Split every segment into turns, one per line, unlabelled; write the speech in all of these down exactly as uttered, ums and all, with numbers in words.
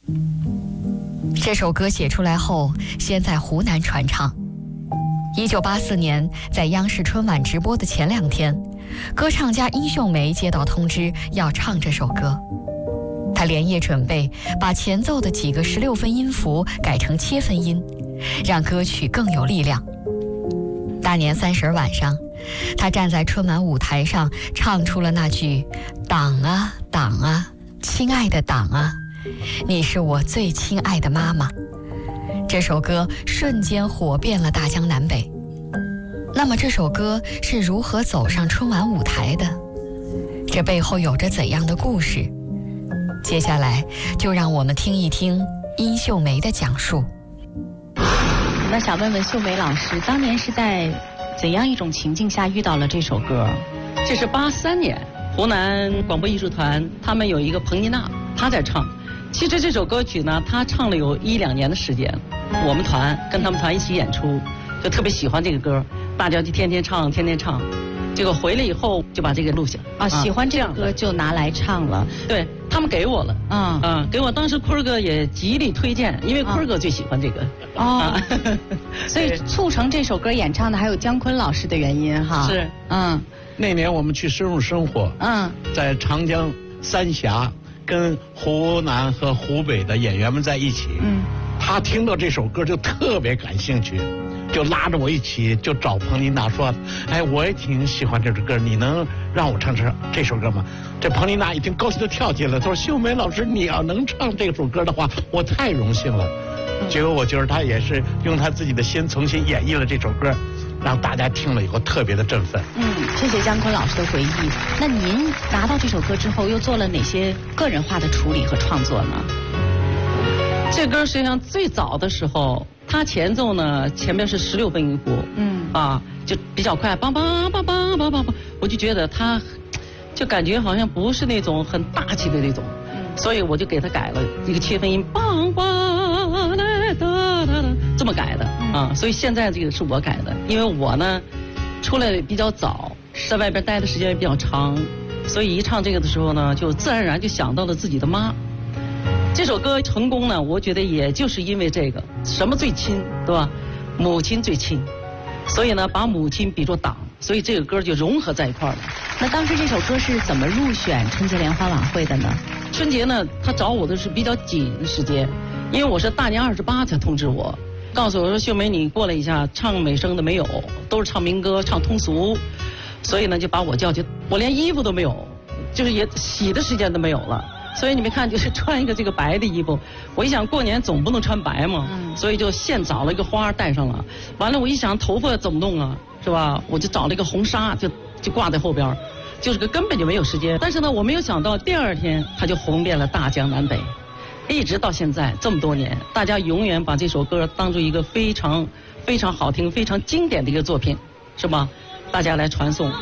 这首歌写出来后，先在湖南传唱。一九八四年，在央视春晚直播的前两天，歌唱家殷秀梅接到通知要唱这首歌。她连夜准备，把前奏的几个十六分音符改成切分音，让歌曲更有力量。大年三十晚上，她站在春晚舞台上，唱出了那句“党啊党啊，亲爱的党啊，你是我最亲爱的妈妈”。这首歌瞬间火遍了大江南北。那么这首歌是如何走上春晚舞台的？这背后有着怎样的故事？接下来就让我们听一听殷秀梅的讲述。
那想问问秀梅老师，当年是在怎样一种情境下遇到了这首歌？
这是八三年，湖南广播艺术团他们有一个彭妮娜，她在唱。其实这首歌曲呢，她唱了有一两年的时间。我们团跟他们团一起演出，就特别喜欢这个歌，大家就天天唱，天天唱。结果回来以后就把这个录下
啊，喜欢这个歌就拿来唱了。
对，他们给我了，啊、嗯、啊，给我。当时坤哥也极力推荐，因为坤哥最喜欢这个。
哦，啊、所以促成这首歌演唱的还有姜昆老师的原因哈。
是，
嗯，那年我们去深入生活，嗯，在长江三峡跟湖南和湖北的演员们在一起，嗯，他听到这首歌就特别感兴趣。就拉着我一起就找彭丽娜说，哎，我也挺喜欢这首歌，你能让我唱这这首歌吗？这彭丽娜一听高兴就跳起来，她说秀梅老师，你要能唱这首歌的话，我太荣幸了。结果我觉得她也是用她自己的心重新演绎了这首歌，让大家听了以后特别的振奋。
嗯，谢谢姜昆老师的回忆。那您拿到这首歌之后又做了哪些个人化的处理和创作呢？
这歌实际上最早的时候，它前奏呢前面是十六分音符，嗯啊，就比较快，梆梆梆梆梆梆梆，我就觉得它就感觉好像不是那种很大气的那种，嗯，所以我就给它改了一个切分音，梆梆来哒哒哒，这么改的啊，所以现在这个是我改的，因为我呢出来比较早，在外边待的时间也比较长，所以一唱这个的时候呢，就自然而然就想到了自己的妈。这首歌成功呢，我觉得也就是因为这个，什么最亲，对吧？母亲最亲，所以呢，把母亲比作党，所以这个歌就融合在一块儿了。
那当时这首歌是怎么入选春节联欢晚会的呢？
春节呢，他找我的是比较紧的时间，因为我是大年二十八才通知我，告诉我说秀梅你过来一下，唱美声的没有，都是唱民歌、唱通俗，所以呢就把我叫去，我连衣服都没有，就是也洗的时间都没有了。所以你们看，就是穿一个这个白的衣服，我一想过年总不能穿白嘛，嗯、所以就现找了一个花戴上了。完了，我一想头发怎么弄啊，是吧？我就找了一个红纱，就就挂在后边，就是个根本就没有时间。但是呢，我没有想到第二天它就红遍了大江南北，一直到现在这么多年，大家永远把这首歌当做一个非常非常好听、非常经典的一个作品，是吧？大家来传颂。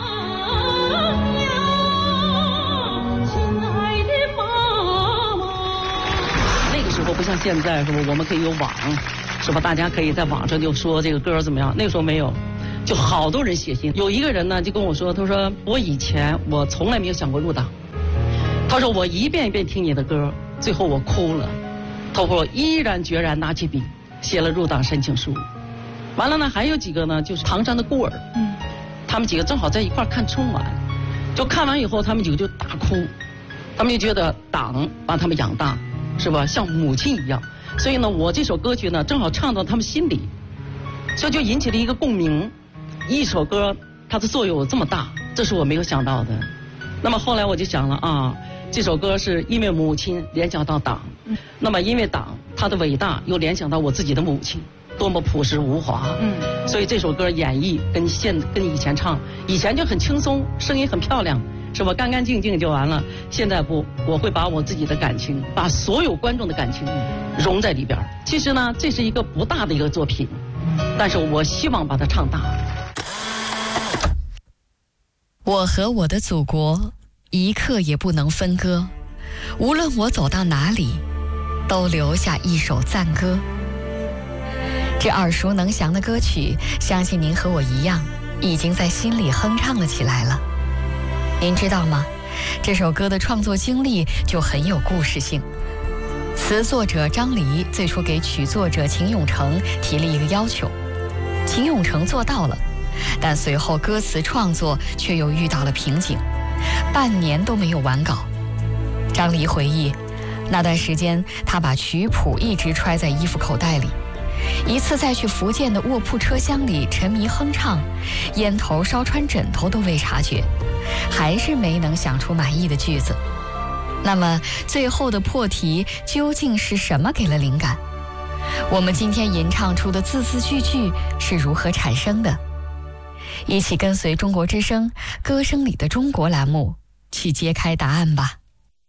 不像现在是吧？我们可以有网，是吧？大家可以在网上就说这个歌怎么样？那个时候没有，就好多人写信。有一个人呢就跟我说，他说我以前我从来没有想过入党。他说我一遍一遍听你的歌，最后我哭了。他说我毅然决然拿起笔写了入党申请书。完了呢，还有几个呢，就是唐山的孤儿，嗯，他们几个正好在一块看春晚，就看完以后，他们几个就大哭，他们就觉得党把他们养大。是吧？像母亲一样，所以呢，我这首歌曲呢，正好唱到他们心里，所以就引起了一个共鸣。一首歌它的作用有这么大，这是我没有想到的。那么后来我就想了啊，这首歌是因为母亲联想到党，嗯、那么因为党它的伟大又联想到我自己的母亲，多么朴实无华。嗯，所以这首歌演绎跟现跟以前唱，以前就很轻松，声音很漂亮。是吧？干干净净就完了。现在不，我会把我自己的感情，把所有观众的感情融在里边。其实呢，这是一个不大的一个作品，但是我希望把它唱大。
我和我的祖国一刻也不能分割，无论我走到哪里，都留下一首赞歌。这耳熟能详的歌曲，相信您和我一样，已经在心里哼唱了起来了。您知道吗？这首歌的创作经历就很有故事性。此词作者张黎最初给曲作者秦永成提了一个要求，秦永成做到了，但随后歌词创作却又遇到了瓶颈，半年都没有完稿。张黎回忆，那段时间他把曲谱一直揣在衣服口袋里，一次在去福建的卧铺车厢里沉迷哼唱，烟头烧穿枕头都未察觉，还是没能想出满意的句子。那么最后的破题究竟是什么给了灵感？我们今天吟唱出的字字句句是如何产生的？一起跟随中国之声歌声里的中国栏目去揭开答案吧。